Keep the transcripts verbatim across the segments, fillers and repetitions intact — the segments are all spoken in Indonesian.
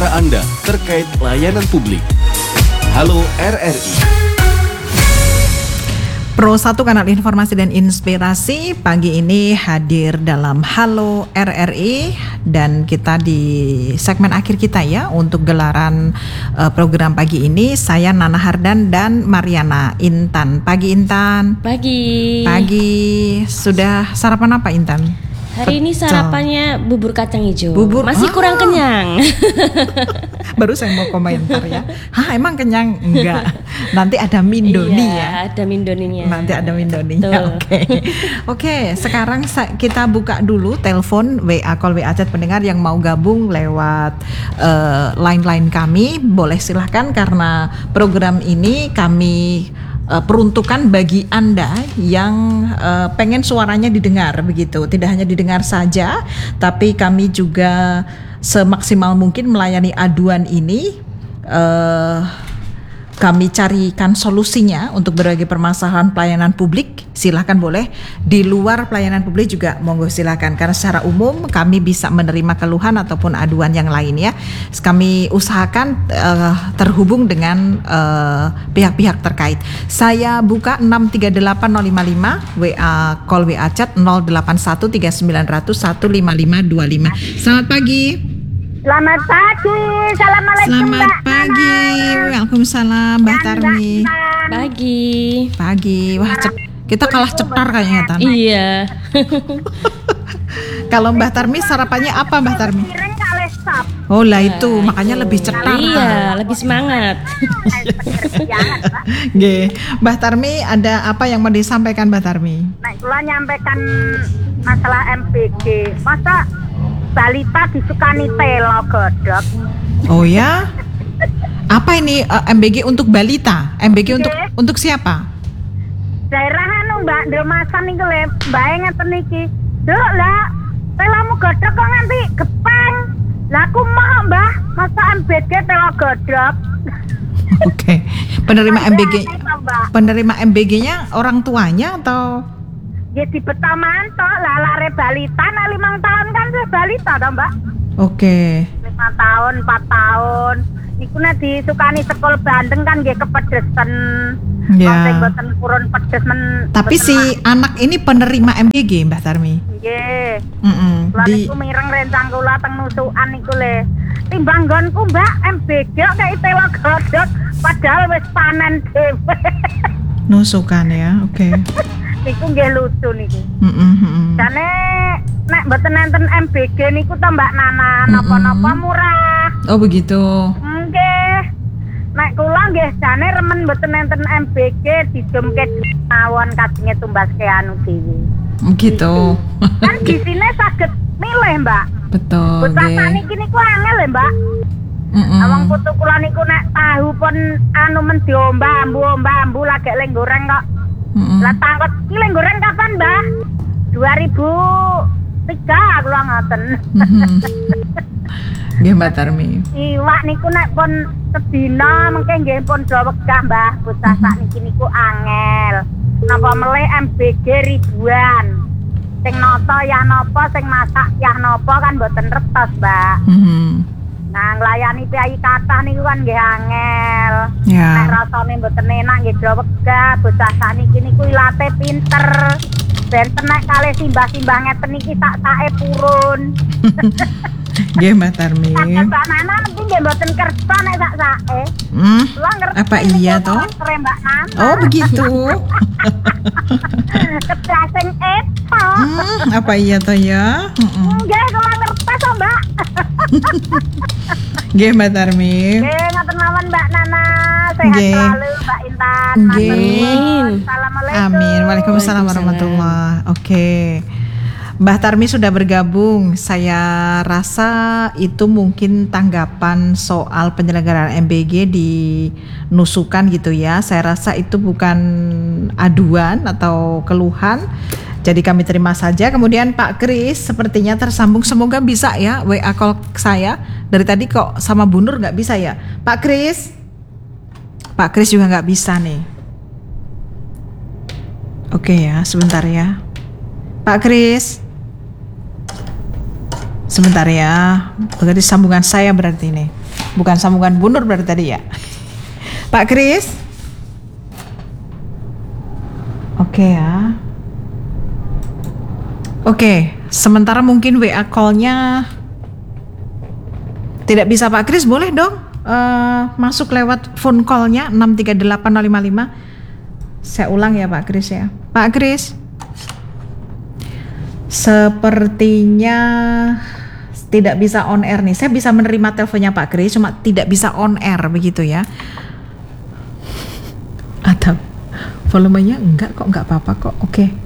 suara Anda terkait layanan publik. Halo R R I. Pro satu Kanal Informasi dan Inspirasi pagi ini hadir dalam Halo R R I, dan kita di segmen akhir kita ya untuk gelaran uh, program pagi ini. Saya Nana Hardan dan Mariana Intan. Pagi Intan. Pagi. Pagi. Sudah sarapan apa Intan? Hari ini sarapannya bubur kacang hijau. Bubur masih ah. kurang kenyang. Baru saya mau komentar ya. Hah, emang kenyang? Enggak. Nanti ada mindoni iya, ya. ada mindoninya. Nanti ada mindoninya. Oke. Oke, okay, sekarang kita buka dulu telepon W A call W A chat pendengar yang mau gabung lewat uh, line-line kami. Boleh silahkan, karena program ini kami Uh, peruntukan bagi Anda yang uh, pengen suaranya didengar begitu. Tidak hanya didengar saja, tapi kami juga semaksimal mungkin melayani aduan ini. Uh, kami carikan solusinya untuk berbagai permasalahan pelayanan publik. Silahkan boleh. Di luar pelayanan publik juga monggo silahkan. Karena secara umum kami bisa menerima keluhan ataupun aduan yang lain ya. Kami usahakan uh, terhubung dengan uh, pihak-pihak terkait. Saya buka enam tiga delapan nol lima lima, W A call W A chat nol delapan satu tiga sembilan nol nol satu lima lima dua lima. Selamat pagi. Selamat pagi, assalamualaikum. Selamat Mbak pagi, Nana. waalaikumsalam Mbak Tarmi. Pagi. Pagi, wah cep- kita kalah cetar kayaknya Tan. Iya. Kalau Mbak Tarmi sarapannya apa Mbak Tarmi? Piring kali sop. Oh lah itu, makanya lebih cetar. Iya, lebih semangat. Nggih, Mbak Tarmi ada apa yang mau disampaikan Mbak Tarmi? Nah, kula nyampaikan masalah M P G. Masa balita disukani telo godhog? Oh ya? Apa ini uh, M B G untuk balita? M B G untuk Oke. untuk siapa? Daerah anu Mbak Ndelmasan niku le, mbae ngeten iki. Duk lah, telomu godhog kok nganti gepeng. Lah aku mau Mbah, masa M B G telo godhog. Oke. Penerima M B G. Mbak, Mbak. Penerima M B G-nya orang tuanya atau? Ya di betaman toh lah lare balita nah limang tahun kan saya balita toh Mbak. Oke. Lima tahun, empat tahun. Niku nek disukani sekol bandeng kan nggih kepedesan. Ya. Konten boten purun pedes men. Tapi boten si mak- anak ini penerima M B G Mbak Tarmi. nggih. Mm-mm. Kula Di niku mireng rencang kula teng nusukan niku le. Timbang nggonku Mbak M B G kaya telo godhog padahal wis panen dhewe. nusukan ya. Oke. Niku nggih lucu niku. Mm-mm, mm-mm. Jane nek mboten enten M B G niku to Mbak Nana, napa-napa murah. Oh begitu. Nggih. Nek kula nggih jane remen mboten enten M B G dijumke mawon kadinge tumbaske anu dhewe. Gitu. Kan di sini saged milih, Mbak. Betul. Bocah nggih. saniki niku angel lho, Mbak. Mm-mm. Awang putu kula niku nek tahu pun anu men diombah-ambu-ambu lagi leng goreng kok. Mm-mm. Lah tangkot iki leng goreng kapan, Mbak? dua ribu tiga kula ngoten. Mhm. Nggih Mbak Tarmi. Iwak niku nek pun sedina mengke nggih pun do wegah, Mbah. Bocah Mhm. sakniki niku angel. Napa melih M B G ribuan. Sing nata ya napa, sing masak ya napa kan mboten retos, Mbak. Mhm. Nah, nglayani piyai kathah niku kan nggih angel. Ya. Nek rasane mboten enak nggih do wegah. Bocah sakniki niku ilate pinter. Benten nek kalih simbah-simbah ngeten iki sak-sake purun. Nggih Mbak Tarmi. Mbak Nana mungkin nggih mboten kersa nek sak-sake. Hmm. Kula ngerti. Apa iya toh? Keren Mbak Nana. Oh begitu. Kedasen eta. Hmm, apa iya toh ya? Mm-mm. Nggih kula ngerti to, Mbak. Nggih Mbak Tarmi. Nggih ngoten mawon Mbak Nana. Sehat Nggih. selalu Mbak Intan. Nggih. Matur nuwun. Amin. Assalamualaikum. Amin. Waalaikumsalam Waalaikumsalam. warahmatullahi. Oke. Mbah Tarmi sudah bergabung. Saya rasa itu mungkin tanggapan soal penyelenggaraan M B G di Nusukan gitu ya. Saya rasa itu bukan aduan atau keluhan. Jadi kami terima saja. Kemudian Pak Kris sepertinya tersambung. Semoga bisa ya W A call saya. Dari tadi kok sama Bu Nur nggak bisa ya. Pak Kris. Pak Kris juga nggak bisa nih. Oke ya, sebentar ya. Pak Kris. Sebentar ya. Berarti sambungan saya berarti nih. bukan sambungan Bu Nur berarti tadi ya. Pak Kris. Oke ya. Oke, sementara mungkin W A call-nya tidak bisa Pak Kris, boleh dong uh, masuk lewat phone call-nya enam tiga delapan nol lima lima. Saya ulang ya Pak Kris ya. Pak Kris. Sepertinya tidak bisa on air nih. Saya bisa menerima teleponnya Pak Kris, cuma tidak bisa on air begitu ya. Atau volumenya enggak kok, enggak apa-apa kok. Oke. Okay.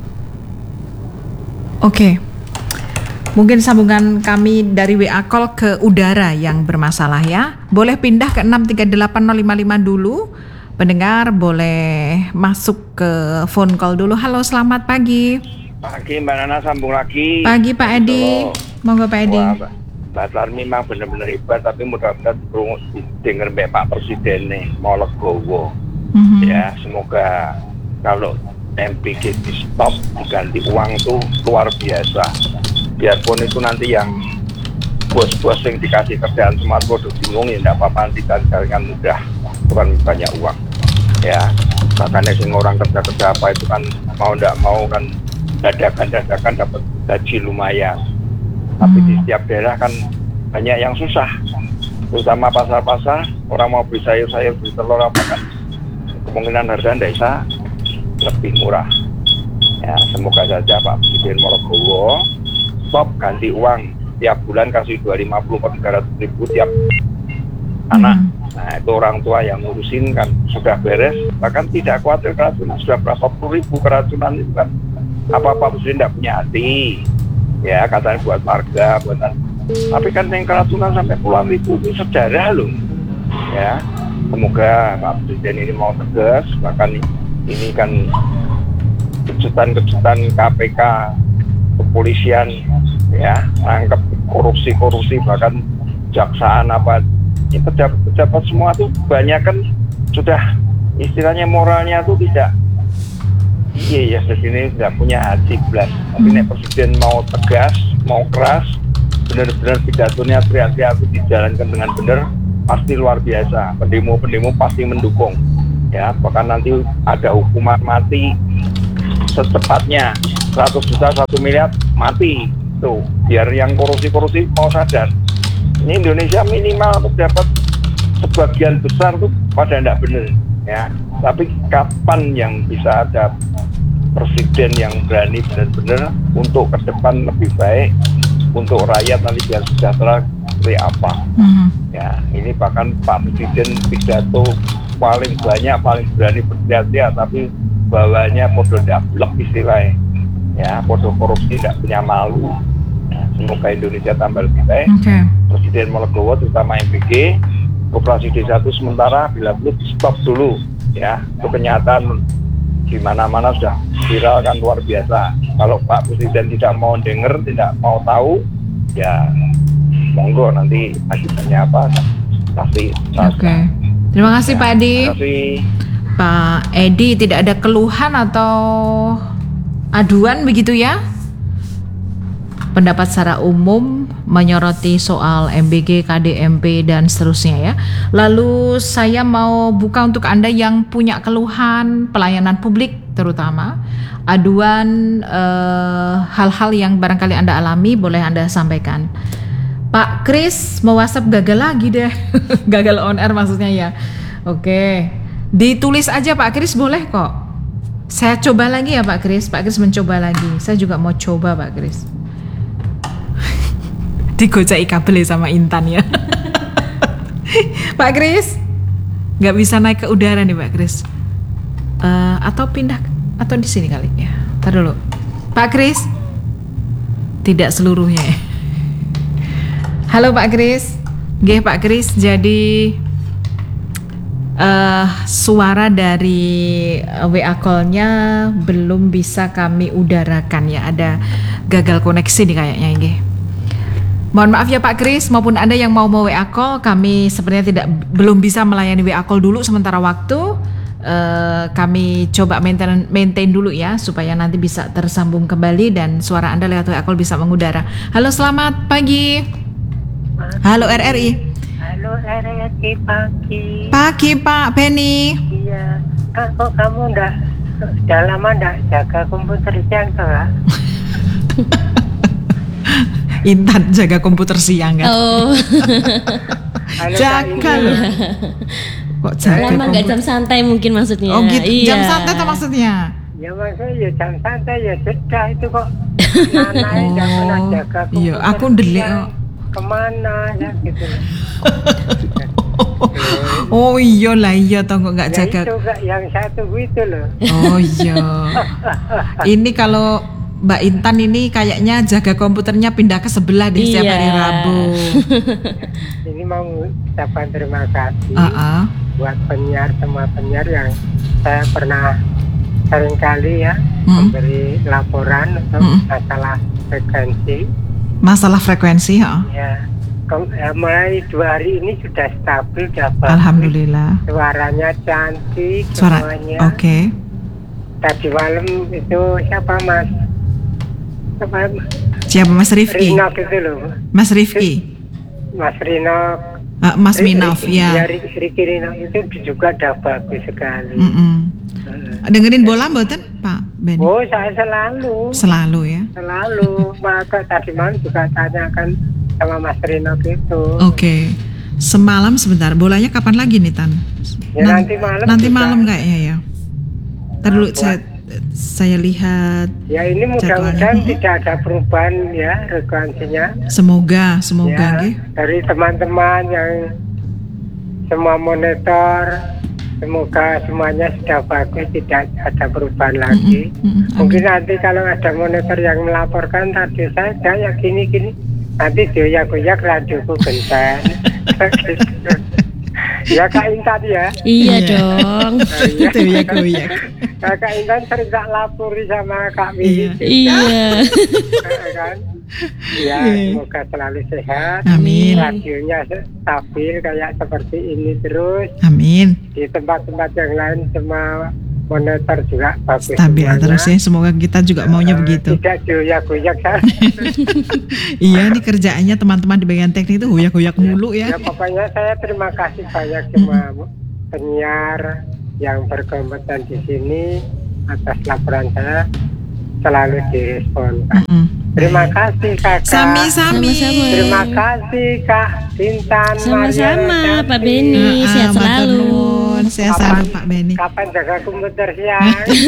Oke. Okay. Mungkin sambungan kami dari W A call ke udara yang bermasalah ya. Boleh pindah ke enam tiga delapan nol lima lima dulu. Pendengar boleh masuk ke phone call dulu. Halo, selamat pagi. Pagi Mbak Nana, sambung lagi. Pagi Pak Edi. Monggo Pak Edi. Wah, Mbak Tarmi memang benar-benar hebat, tapi mudah-mudahan dengar Mbak Pak Presiden nih mau legowo. Mm-hmm. Ya, semoga kalau M P G di stop diganti uang tuh luar biasa. Biarpun itu nanti yang bos-bos yang dikasih kerjaan semua produk bingung ya enggak apa-apa, nanti kan mudah, bukan banyak uang. Ya, makanya sing orang kerja-kerja apa itu kan mau enggak mau kan dadakan-dadakan dapat gaji lumayan. Tapi di setiap daerah kan banyak yang susah, terutama pasar-pasar, orang mau beli sayur-sayur, beli telur apa kan kemungkinan harga tidak bisa lebih murah. Ya, semoga saja Pak Presiden Morogowo stop ganti uang tiap bulan, kasih dua ratus lima puluh per tiga ratus ribu tiap anak. Nah, itu orang tua yang ngurusin kan sudah beres, bahkan tidak khawatir keracunan, sudah berapa puluh ribu keracunan itu kan. Apa Pak Presiden tidak punya hati? Ya, katanya buat warga, buatan. Tapi kan yang keracunan sampai puluhan ribu itu sejarah loh. Ya, semoga Pak Presiden ini mau tegas, bahkan ini kan kejutan-kejutan K P K, kepolisian, ya, angkat korupsi-korupsi, bahkan jaksaan apa, ini pejabat-pejabat semua tuh banyak kan sudah istilahnya moralnya tuh tidak, iya ya segini tidak punya hati belas. Tapi nek Presiden mau tegas, mau keras, benar-benar pidatonya teriak-teriak dijalankan dengan benar, pasti luar biasa. Pendemo-pendemo pasti mendukung. Ya, bahkan nanti ada hukuman mati secepatnya, seratus juta, satu miliar mati tuh, biar yang korupsi-korupsi mau sadar. Ini Indonesia minimal pejabat sebagian besar tuh pada tidak benar ya. Tapi kapan yang bisa ada presiden yang berani benar-benar untuk ke depan lebih baik untuk rakyat nanti biar sejahtera seperti apa? Mm-hmm. Ya, ini bahkan Pak Presiden pidato paling banyak, paling berani berteriak-teriak, tapi bawahnya podo dablek istilahnya. Ya, podo korupsi tidak punya malu. Nah, semoga Indonesia tambah lebih baik. Okay. Presiden Morogowo terutama M P G, Koperasi Desa itu sementara bila perlu stop dulu. Ya, itu kenyataan di mana-mana sudah viral kan luar biasa. Kalau Pak Presiden tidak mau dengar, tidak mau tahu, ya monggo nanti akibatnya apa pasti. Oke. Okay. Terima kasih ya, Pak Edi. Terima kasih. Pak Edi, tidak ada keluhan atau aduan begitu ya? Pendapat secara umum menyoroti soal M B G, K D M P dan seterusnya ya. Lalu saya mau buka untuk Anda yang punya keluhan pelayanan publik terutama aduan eh, hal-hal yang barangkali Anda alami, boleh Anda sampaikan. Pak Kris mau WhatsApp gagal lagi deh. Gagal on air maksudnya ya. Oke, ditulis aja Pak Kris boleh kok. Saya coba lagi ya Pak Kris. Pak Kris mencoba lagi. Saya juga mau coba Pak Kris. Digocai kabel ya sama Intan ya. Pak Kris nggak bisa naik ke udara nih Pak Kris. Uh, atau pindah atau di sini kali ya. Ntar dulu Pak Kris. Tidak seluruhnya ya. Halo Pak Kris. Nggih Pak Kris, jadi uh, suara dari W A call-nya belum bisa kami udarakan ya. Ada gagal koneksi nih kayaknya nggih. Mohon maaf ya Pak Kris, maupun Anda yang mau mau W A call, kami sebenarnya tidak belum bisa melayani W A call dulu sementara waktu. Uh, kami coba maintain, maintain dulu ya supaya nanti bisa tersambung kembali dan suara Anda lewat W A call bisa mengudara. Halo, selamat pagi. Halo R R I. Halo Halo R R I pagi. Pagi Pak Benny. Iya. Kak, kok kamu ndak sudah lama ndak jaga komputer siang toh? Kak? Intan jaga komputer siang kan? Oh, Halo, Kak Jaga Intan. loh. Kok jaga lama nggak jam komputer? santai mungkin maksudnya. Oh gitu, Iya. jam santai tuh maksudnya? Ya maksudnya ya jam santai ya sudah itu kok. Nana ndak pernah Oh, jaga komputer. iya, aku ndelik, siang. oh. Kemana ya gitu. Oh iya lah iya toh kok nggak Ya jaga. itu Kak yang satu itu loh. Oh iya. Ini kalau Mbak Intan ini kayaknya jaga komputernya pindah ke sebelah di setiap Iya. hari Rabu. Ini mau ucapan terima kasih Ah, ah. buat penyiar semua penyiar yang saya pernah seringkali ya Hmm. memberi laporan untuk Hmm. masalah frekuensi. Masalah frekuensi ya. Ya, Kem- ya, mulai dua hari ini sudah stabil, sudah bagus. Alhamdulillah. Suaranya cantik Suara. semuanya. Oke. Tadi malam itu siapa Mas? Siapa? Siapa Mas Rifki? Rino gitu loh. Mas Rifki. Mas Rino. Ah, Mas Ri- Minov Ri- ya. Ri- Riki Rino itu juga udah bagus sekali. Mm-mm. Dengerin bola mboten Pak Benny? Oh, saya selalu. Selalu ya. Selalu. Maka tadi malam juga tanyakan sama Mas Rino gitu. Oke. Semalam sebentar. Bolanya kapan lagi nih Tan? Ya, Nan- nanti malam Nanti juga. malam kayaknya ya. Ntar dulu Nah, saya saya lihat. Ya ini mudah-mudahan Jadwalnya. tidak ada perubahan ya frekuensinya. Semoga, semoga Ya, nggih. dari teman-teman yang semua monitor, semoga semuanya sudah bagus, tidak ada perubahan lagi. Mm-mm, mm-mm, Mungkin nanti kalau ada monitor yang melaporkan radio saya, saya gini-gini, nanti dioyak-oyak radioku genten. Gitu. Ya Kak Intan ya. Iya Iya. dong. Itu ya goyak. Nah, Kak Intan sering tak lapori sama Kak Iya. Mimi. Iya. Kan? Ya, Iya. semoga selalu sehat. Amin. Radionya stabil kayak seperti ini terus. Amin. Di tempat-tempat yang lain semua monitor juga bagus. Stabil semuanya. terus ya. Semoga kita juga maunya Eh, begitu. Tidak goyak-goyak kan? Iya, ini kerjaannya teman-teman di bagian teknik itu hoyak-hoyak mulu Ya ya. pokoknya saya terima kasih banyak semua penyiar yang berkompeten di sini atas laporan saya selalu direspon. Kak. Mm. Terima kasih Kakak. Sami-sami. Sama-sama. Terima kasih Kak Intan. Sama-sama Mariana, Pak Cantik. Benny. Ah, Sehat matur selalu. nuwun. Sehat Kapan- selalu Pak Benny. Kapan jaga komputer siang?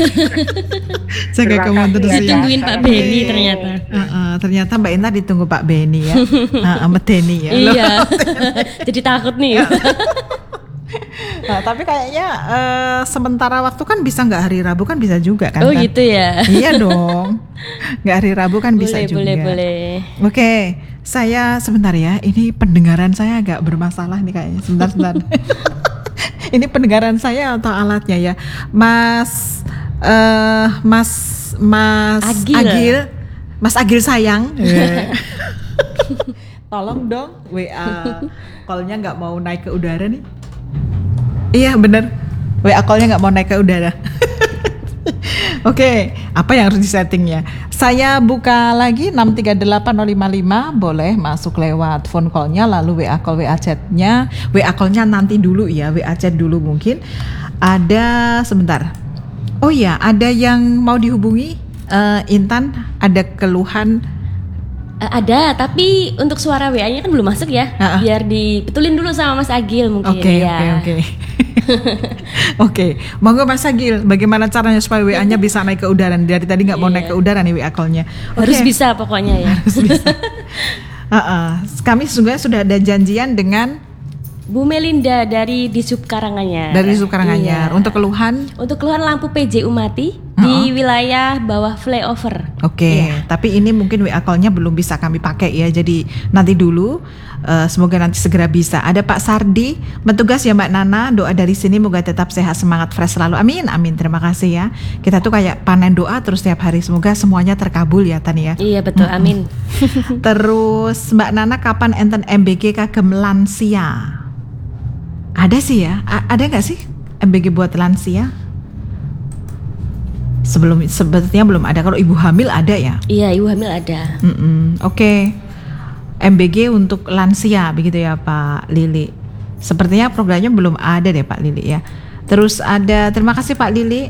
Jaga Terima komputer kasih, siang. Ditungguin Pak Benny ternyata. Uh, uh, ternyata Mbak Intan ditunggu Pak Benny ya. Uh, Mbak Denny ya. Iya. Jadi takut nih. Nah, tapi kayaknya eh, sementara waktu kan bisa nggak hari Rabu kan bisa juga kan? Oh Tan? gitu ya. Iya dong. Nggak hari Rabu kan bisa Boleh, juga. boleh, boleh. Oke, saya sebentar ya. Ini pendengaran saya agak bermasalah nih kayaknya. Sebentar, sebentar. Ini pendengaran saya atau alatnya ya, Mas, eh, Mas, Mas Agil. Agil, Mas Agil sayang. Tolong dong W A call-nya nggak mau naik ke udara nih. Iya bener, W A call-nya nggak mau naik ke udara. Oke, apa yang harus disettingnya? Saya buka lagi enam tiga delapan nol lima lima, boleh masuk lewat phone call-nya, lalu W A call, W A chat-nya. W A call-nya nanti dulu ya, W A chat dulu mungkin. Ada, sebentar. Oh iya, ada yang mau dihubungi? Eh, Intan, ada keluhan? Eh, ada, tapi untuk suara W A-nya kan belum masuk ya. Ha-ha. Biar dibetulin dulu sama Mas Agil mungkin. Oke, ya. oke, oke. Oke, monggo Mas Agil, bagaimana caranya supaya W A-nya bisa naik ke udara? Dari tadi nggak mau Iya. naik ke udara nih W A call-nya. Harus Oke. bisa pokoknya ya. Harus bisa. Uh-uh. Kami juga sudah ada janjian dengan Bu Melinda dari Disub Karanganyar. dari Karanganyar Iya. untuk keluhan. Untuk keluhan lampu P J U mati di wilayah bawah flyover. Oke, Iya. tapi ini mungkin W A call-nya belum bisa kami pakai ya. Jadi nanti dulu, uh, semoga nanti segera bisa. Ada Pak Sardi, bertugas ya Mbak Nana. Doa dari sini moga tetap sehat, semangat, fresh selalu. Amin, amin. Terima kasih ya. Kita tuh kayak panen doa terus tiap hari. Semoga semuanya terkabul ya Tan ya. Iya betul, amin. Terus Mbak Nana, kapan enten M B G kagem lansia? Ada sih ya, A- ada nggak sih M B G buat lansia? Sebelum sebetulnya belum ada. Kalau ibu hamil ada ya. Iya, ibu hamil ada. Mm-mm, Oke, M B G untuk lansia begitu ya Pak Lili. Sepertinya programnya belum ada deh Pak Lili ya. Terus ada, terima kasih Pak Lili.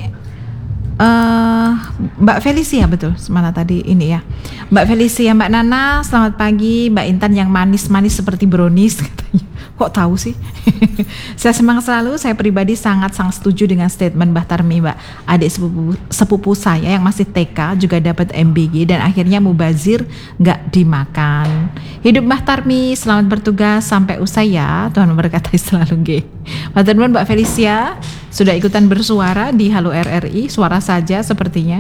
Uh, Mbak Felicia betul, mana tadi ini ya. Mbak Felicia, Mbak Nana, selamat pagi. Mbak Intan yang manis-manis seperti brownies katanya. Kok tahu sih? Saya semangat selalu. Saya pribadi sangat-sangat setuju dengan statement Mbak Tarmi, Mbak. Adik sepupu, sepupu saya yang masih T K juga dapat M B G dan akhirnya mubazir nggak dimakan. Hidup Mbak Tarmi, selamat bertugas sampai usai ya. Tuhan memberkati selalu G. Mbak Tarmi, Mbak Felicia sudah ikutan bersuara di Halo R R I, suara saja sepertinya.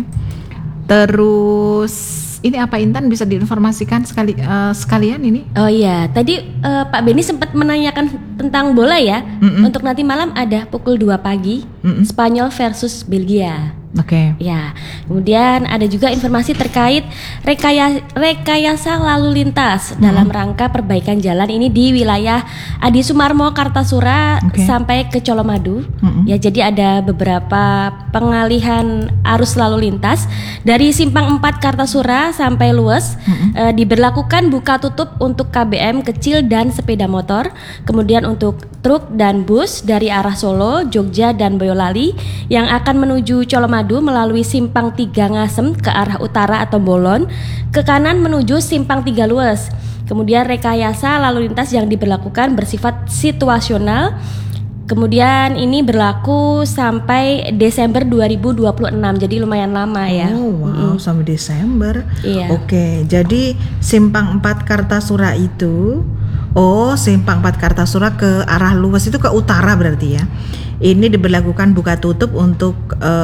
Terus ini apa Intan bisa diinformasikan sekali uh, sekalian ini? Oh iya, tadi uh, Pak Beni sempat menanyakan tentang bola ya. Mm-mm. Untuk nanti malam ada pukul dua pagi, Mm-mm. Spanyol versus Belgia. Oke. Okay. Ya, kemudian ada juga informasi terkait rekaya, rekayasa lalu lintas mm-hmm. dalam rangka perbaikan jalan ini di wilayah Adi Sumarmo, Kartasura okay. sampai ke Colomadu. Mm-hmm. Ya, jadi ada beberapa pengalihan arus lalu lintas dari Simpang empat Kartasura sampai Lues. Mm-hmm. eh, diberlakukan buka tutup untuk K B M kecil dan sepeda motor. Kemudian untuk truk dan bus dari arah Solo, Jogja dan Boyolali yang akan menuju Colomadu melalui Simpang tiga Ngasem ke arah utara atau Bolon, ke kanan menuju Simpang tiga Lues. Kemudian rekayasa lalu lintas yang diberlakukan bersifat situasional. Kemudian ini berlaku sampai Desember dua ribu dua puluh enam, jadi lumayan lama ya. Oh wow, mm-hmm. sampai Desember. Iya. Oke, jadi Simpang empat Kartasura itu, oh Simpang empat Kartasura ke arah Lues itu ke utara berarti ya. Ini diberlakukan buka tutup untuk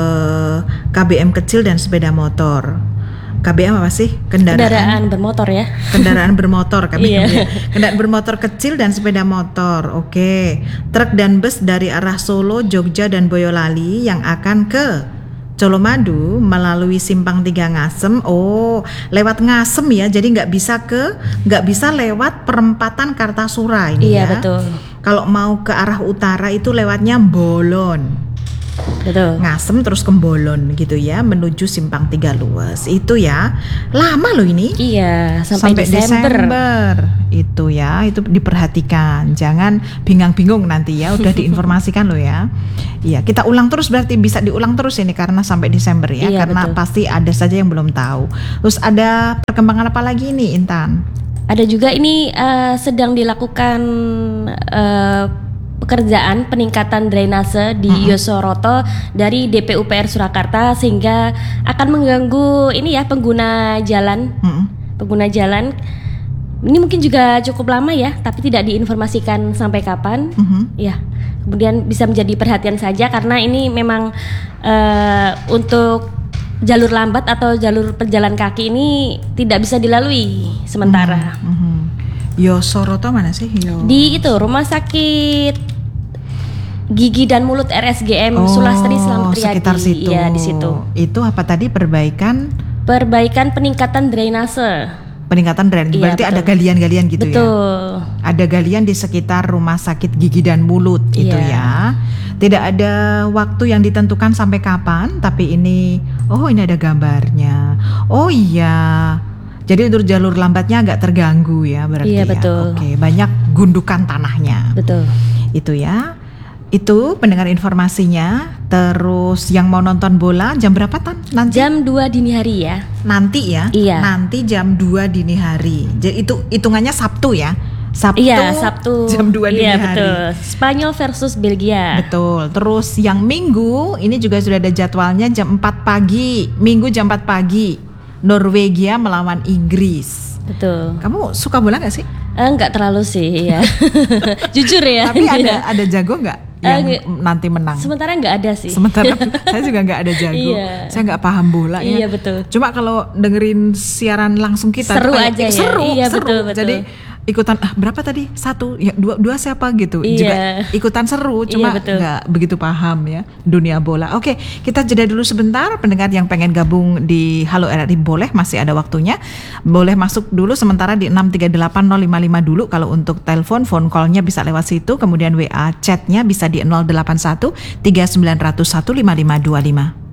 uh, K B M kecil dan sepeda motor. K B M apa sih? Kendaraan, kendaraan bermotor ya. Kendaraan bermotor, K B M. Iya. Ya. Kendaraan bermotor kecil dan sepeda motor. Oke. Truk dan bus dari arah Solo, Jogja dan Boyolali yang akan ke Colomadu melalui Simpang tiga Ngasem. Oh, lewat Ngasem ya. Jadi nggak bisa ke, nggak bisa lewat perempatan Kartasura ini iya, ya. Iya betul. Kalau mau ke arah utara itu lewatnya Bolon. Betul. Ngasem terus ke Bolon gitu ya, menuju Simpang tiga Lues. Itu ya. Lama loh ini. Iya, sampai, sampai Desember. Desember. Itu ya, itu diperhatikan. Jangan bingung-bingung nanti ya, udah diinformasikan loh ya. Iya, kita ulang terus berarti bisa diulang terus ini karena sampai Desember ya, iya, karena betul. Pasti ada saja yang belum tahu. Terus ada perkembangan apa lagi nih Intan? Ada juga ini uh, sedang dilakukan uh, pekerjaan peningkatan drainase di mm-hmm. Yosoroto dari D P U P R Surakarta sehingga akan mengganggu ini ya pengguna jalan. Mm-hmm. Pengguna jalan. Ini mungkin juga cukup lama ya, tapi tidak diinformasikan sampai kapan. Mm-hmm. Ya. Kemudian bisa menjadi perhatian saja karena ini memang uh, untuk jalur lambat atau jalur pejalan kaki ini tidak bisa dilalui sementara. Mm-hmm. Yosoroto mana sih? Yo. Di itu rumah sakit gigi dan mulut R S G M oh, Sulastri Slamet Riyadi. Sekitar situ. Iya, di situ. Itu apa tadi perbaikan? Perbaikan peningkatan drainase. Peningkatan drainase. Iya, berarti betul. ada galian-galian gitu betul. ya. Ada galian di sekitar rumah sakit gigi dan mulut iya. itu ya. Tidak ada waktu yang ditentukan sampai kapan, tapi ini oh ini ada gambarnya. Oh iya. Jadi untuk jalur lambatnya agak terganggu ya berarti iya, ya. betul. Oke, banyak gundukan tanahnya. Betul. Itu ya. Itu pendengar informasinya. Terus yang mau nonton bola jam berapa Tan? Nanti? Jam dua dini hari ya. Nanti ya? Iya. Nanti jam dua dini hari. Jadi itu hitungannya Sabtu ya? Sabtu, iya, Sabtu jam dua dini iya, hari. Betul. Spanyol versus Belgia. Betul. Terus yang Minggu ini juga sudah ada jadwalnya jam empat pagi. Minggu jam empat pagi. Norwegia melawan Inggris. Betul. Kamu suka bola gak sih? Enggak terlalu sih ya. Jujur ya. Tapi ada ada jago nggak yang uh, nanti menang? Sementara nggak ada sih. Sementara saya juga nggak ada jago. Iya. Saya nggak paham bola ya. Iya betul. Cuma kalau dengerin siaran langsung kita seru kayak, aja ya. Seru, iya, seru. Betul, betul. Jadi ikutan ah berapa tadi satu ya dua dua siapa gitu iya. juga ikutan seru cuma nggak iya, begitu paham ya dunia bola. Oke, kita jeda dulu sebentar. Pendengar yang pengen gabung di Halo R R I boleh, masih ada waktunya, boleh masuk dulu sementara di enam tiga delapan nol lima lima dulu. Kalau untuk telepon, phone call-nya bisa lewat situ, kemudian W A chat-nya bisa di nol delapan satu tiga sembilan nol nol satu lima lima dua lima.